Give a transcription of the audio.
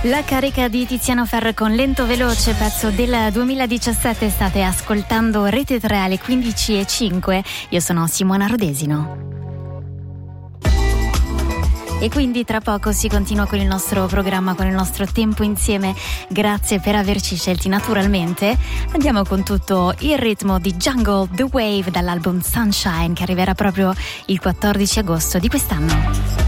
La carica di Tiziano Ferro con Lento Veloce, pezzo del 2017. State ascoltando Rete 3 alle 15:05. Io sono Simona Rodesino. E quindi tra poco si continua con il nostro programma, con il nostro tempo insieme. Grazie per averci scelti. Naturalmente andiamo con tutto il ritmo di Jungle The Wave dall'album Sunshine, che arriverà proprio il 14 agosto di quest'anno.